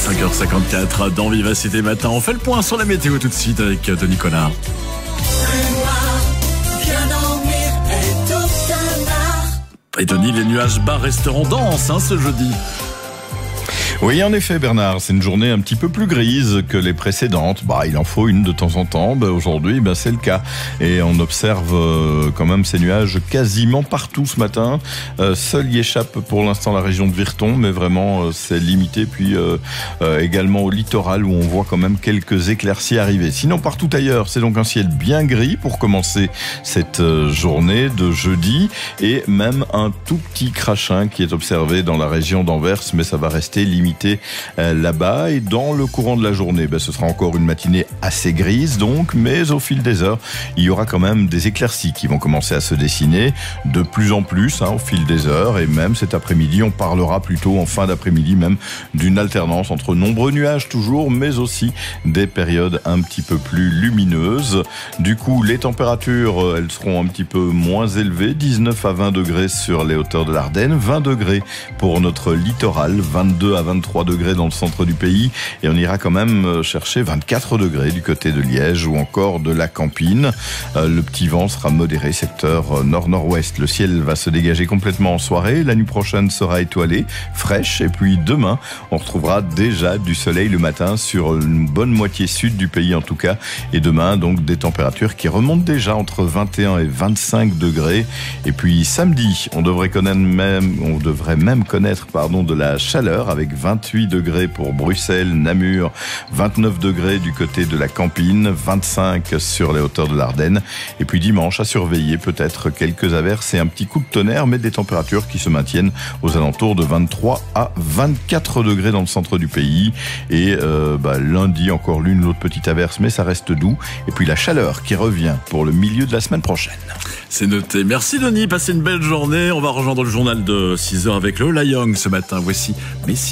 5h54 dans Vivacité Matin. On fait le point sur la météo tout de suite avec Denis Connard. Et Denis, les nuages bas resteront denses ce jeudi. Oui, en effet, Bernard, c'est une journée un petit peu plus grise que les précédentes. Il en faut une de temps en temps. Aujourd'hui, c'est le cas. Et on observe quand même ces nuages quasiment partout ce matin. Seul y échappe pour l'instant la région de Virton, mais vraiment, c'est limité. Puis également au littoral où on voit quand même quelques éclaircies arriver. Sinon, partout ailleurs, c'est donc un ciel bien gris pour commencer cette journée de jeudi. Et même un tout petit crachin qui est observé dans la région d'Anvers, mais ça va rester limité là-bas. Et dans le courant de la journée, ce sera encore une matinée assez grise donc, mais au fil des heures, il y aura quand même des éclaircies qui vont commencer à se dessiner de plus en plus au fil des heures. Et même cet après-midi, on parlera plutôt en fin d'après-midi même d'une alternance entre nombreux nuages toujours, mais aussi des périodes un petit peu plus lumineuses. Du coup, les températures, elles seront un petit peu moins élevées, 19 à 20 degrés sur les hauteurs de l'Ardenne, 20 degrés pour notre littoral, 22 à 23 degrés dans le centre du pays, et on ira quand même chercher 24 degrés du côté de Liège ou encore de la Campine. Le petit vent sera modéré, secteur nord-nord-ouest. Le ciel va se dégager complètement en soirée. La nuit prochaine sera étoilée, fraîche, et puis demain, on retrouvera déjà du soleil le matin sur une bonne moitié sud du pays en tout cas. Et demain, donc, des températures qui remontent déjà entre 21 et 25 degrés. Et puis samedi, on devrait même connaître de la chaleur avec 28 degrés pour Bruxelles, Namur, 29 degrés du côté de la Campine, 25 sur les hauteurs de l'Ardenne. Et puis dimanche, à surveiller peut-être quelques averses et un petit coup de tonnerre, mais des températures qui se maintiennent aux alentours de 23 à 24 degrés dans le centre du pays. Et lundi, encore l'une ou l'autre petite averse, mais ça reste doux. Et puis la chaleur qui revient pour le milieu de la semaine prochaine. C'est noté. Merci Denis, passez une belle journée. On va rejoindre le journal de 6h avec Lola Young ce matin. Voici Messi.